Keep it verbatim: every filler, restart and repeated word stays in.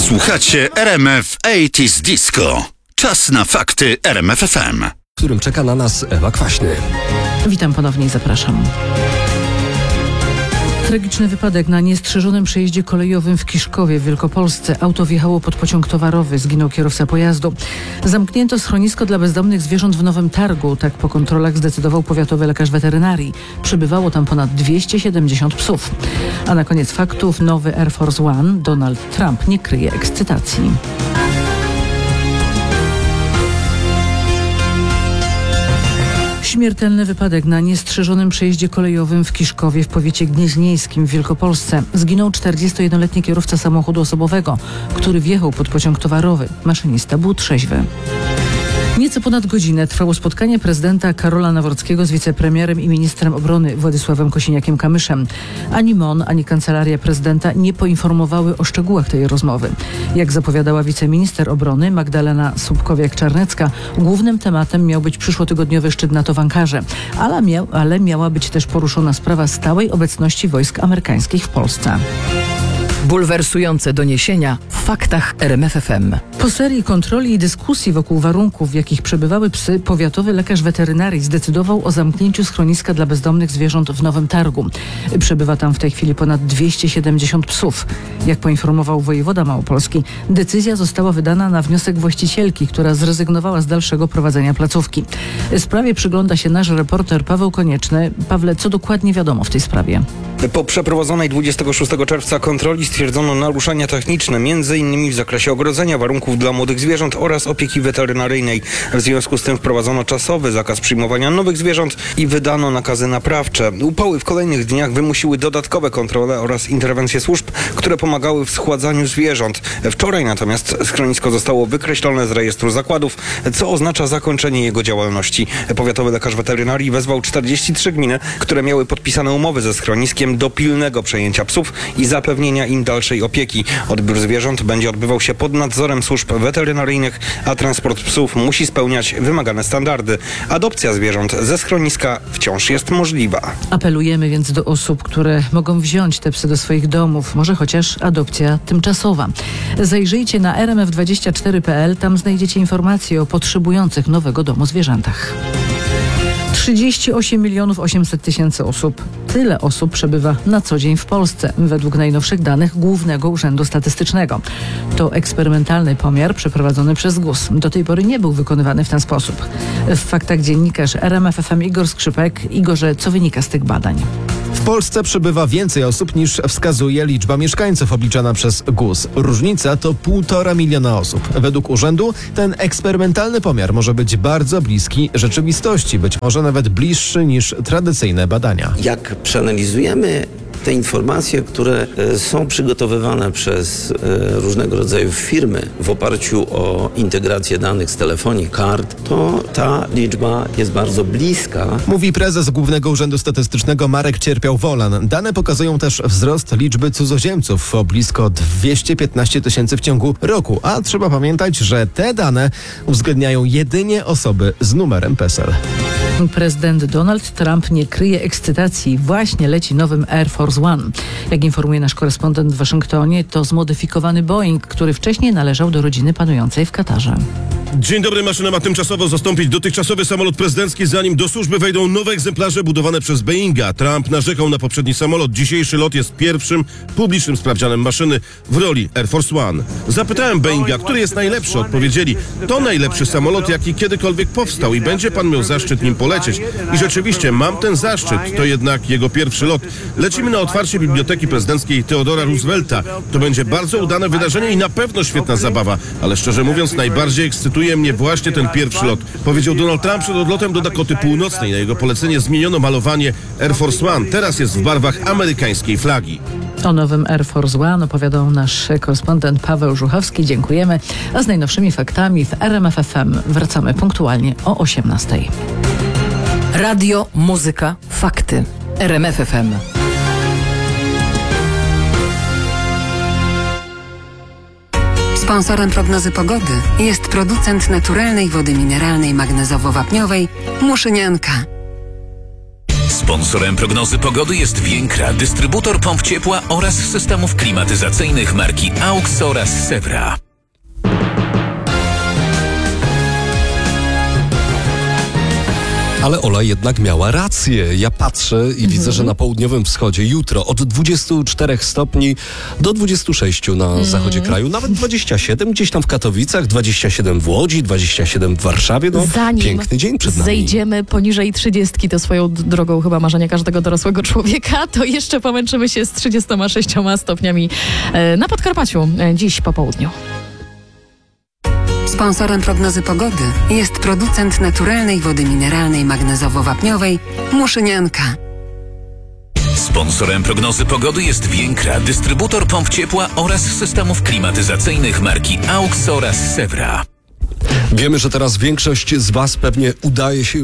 Słuchacie R M F osiemdziesiąt Disco. Czas na fakty R M F F M. W którym czeka na nas Ewa Kwaśny. Witam ponownie i zapraszam. Tragiczny wypadek na niestrzeżonym przejeździe kolejowym w Kiszkowie w Wielkopolsce. Auto wjechało pod pociąg towarowy, zginął kierowca pojazdu. Zamknięto schronisko dla bezdomnych zwierząt w Nowym Targu. Tak po kontrolach zdecydował powiatowy lekarz weterynarii. Przybywało tam ponad dwieście siedemdziesiąt psów. A na koniec faktów nowy Air Force One. Donald Trump nie kryje ekscytacji. Śmiertelny wypadek na niestrzeżonym przejeździe kolejowym w Kiszkowie w powiecie gnieźnieńskim w Wielkopolsce. Zginął czterdziestojednoletni kierowca samochodu osobowego, który wjechał pod pociąg towarowy. Maszynista był trzeźwy. Nieco ponad godzinę trwało spotkanie prezydenta Karola Nawrockiego z wicepremierem i ministrem obrony Władysławem Kosiniakiem-Kamyszem. Ani M O N, ani kancelaria prezydenta nie poinformowały o szczegółach tej rozmowy. Jak zapowiadała wiceminister obrony Magdalena Słupkowiak-Czarnecka, głównym tematem miał być przyszłotygodniowy szczyt NATO w Ankarze, ale, miał, ale miała być też poruszona sprawa stałej obecności wojsk amerykańskich w Polsce. Bulwersujące doniesienia w faktach R M F F M. Po serii kontroli i dyskusji wokół warunków, w jakich przebywały psy, powiatowy lekarz weterynarii zdecydował o zamknięciu schroniska dla bezdomnych zwierząt w Nowym Targu. Przebywa tam w tej chwili ponad dwieście siedemdziesiąt psów. Jak poinformował wojewoda małopolski, decyzja została wydana na wniosek właścicielki, która zrezygnowała z dalszego prowadzenia placówki. Sprawie przygląda się nasz reporter Paweł Konieczny. Pawle, co dokładnie wiadomo w tej sprawie? Po przeprowadzonej dwudziestego szóstego czerwca kontroli stwierdzono naruszenia techniczne, między innymi w zakresie ogrodzenia, warunków dla młodych zwierząt oraz opieki weterynaryjnej. W związku z tym wprowadzono czasowy zakaz przyjmowania nowych zwierząt i wydano nakazy naprawcze. Upały w kolejnych dniach wymusiły dodatkowe kontrole oraz interwencje służb, które pomagały w schładzaniu zwierząt. Wczoraj natomiast schronisko zostało wykreślone z rejestru zakładów, co oznacza zakończenie jego działalności. Powiatowy lekarz weterynarii wezwał czterdzieści trzy gminy, które miały podpisane umowy ze schroniskiem do pilnego przejęcia psów i zapewnienia im dalszej opieki. Odbiór zwierząt będzie odbywał się pod nadzorem służb weterynaryjnych, a transport psów musi spełniać wymagane standardy. Adopcja zwierząt ze schroniska wciąż jest możliwa. Apelujemy więc do osób, które mogą wziąć te psy do swoich domów, może chociaż adopcja tymczasowa. Zajrzyjcie na r m f dwadzieścia cztery kropka p l, tam znajdziecie informacje o potrzebujących nowego domu zwierzętach. trzydzieści osiem milionów osiemset tysięcy osób. Tyle osób przebywa na co dzień w Polsce, według najnowszych danych Głównego Urzędu Statystycznego. To eksperymentalny pomiar przeprowadzony przez G U S. Do tej pory nie był wykonywany w ten sposób. W faktach dziennikarz R M F F M Igor Skrzypek. Igorze, co wynika z tych badań? W Polsce przebywa więcej osób niż wskazuje liczba mieszkańców obliczana przez G U S. Różnica to półtora miliona osób. Według urzędu ten eksperymentalny pomiar może być bardzo bliski rzeczywistości, być może nawet bliższy niż tradycyjne badania. Jak przeanalizujemy te informacje, które są przygotowywane przez różnego rodzaju firmy w oparciu o integrację danych z telefonii, kart, to ta liczba jest bardzo bliska. Mówi prezes Głównego Urzędu Statystycznego Marek Cierpiał-Wolan. Dane pokazują też wzrost liczby cudzoziemców o blisko dwieście piętnaście tysięcy w ciągu roku, a trzeba pamiętać, że te dane uwzględniają jedynie osoby z numerem P E S E L. Prezydent Donald Trump nie kryje ekscytacji. Właśnie leci nowym Air Force One. Jak informuje nasz korespondent w Waszyngtonie, to zmodyfikowany Boeing, który wcześniej należał do rodziny panującej w Katarze. Dzień dobry, maszyna ma tymczasowo zastąpić dotychczasowy samolot prezydencki, zanim do służby wejdą nowe egzemplarze budowane przez Boeinga. Trump narzekał na poprzedni samolot. Dzisiejszy lot jest pierwszym publicznym sprawdzianem maszyny w roli Air Force One. Zapytałem Boeinga, który jest najlepszy. Odpowiedzieli, to najlepszy samolot, jaki kiedykolwiek powstał i będzie pan miał zaszczyt nim polecieć. I rzeczywiście mam ten zaszczyt. To jednak jego pierwszy lot. Lecimy na otwarcie Biblioteki Prezydenckiej Theodora Roosevelta. To będzie bardzo udane wydarzenie i na pewno świetna zabawa. Ale szczerze mówiąc, najbardziej ekscytuje mnie właśnie ten pierwszy lot. Powiedział Donald Trump przed odlotem do Dakoty Północnej. Na jego polecenie zmieniono malowanie Air Force One. Teraz jest w barwach amerykańskiej flagi. O nowym Air Force One opowiadał nasz korespondent Paweł Żuchowski. Dziękujemy. A z najnowszymi faktami w R M F F M wracamy punktualnie o osiemnastej. Radio, muzyka, fakty. R M F F M. Sponsorem prognozy pogody jest producent naturalnej wody mineralnej magnezowo-wapniowej Muszynianka. Sponsorem prognozy pogody jest Więkra, dystrybutor pomp ciepła oraz systemów klimatyzacyjnych marki AUX oraz Sewra. Ale Ola jednak miała rację. Ja patrzę i Mhm. widzę, że na południowym wschodzie jutro od dwudziestu czterech stopni do dwudziestu sześciu na Mhm. zachodzie kraju, nawet dwadzieścia siedem, gdzieś tam w Katowicach, dwadzieścia siedem w Łodzi, dwadzieścia siedem w Warszawie. No, Zanim piękny dzień przed nami. zejdziemy poniżej trzydziestki, to swoją d- drogą chyba marzenie każdego dorosłego człowieka, to jeszcze pomęczymy się z trzydziestoma sześcioma stopniami e, na Podkarpaciu e, dziś po południu. Sponsorem prognozy pogody jest producent naturalnej wody mineralnej magnezowo-wapniowej Muszynianka. Sponsorem prognozy pogody jest Więkra, dystrybutor pomp ciepła oraz systemów klimatyzacyjnych marki AUX oraz Sewra. Wiemy, że teraz większość z Was pewnie udaje się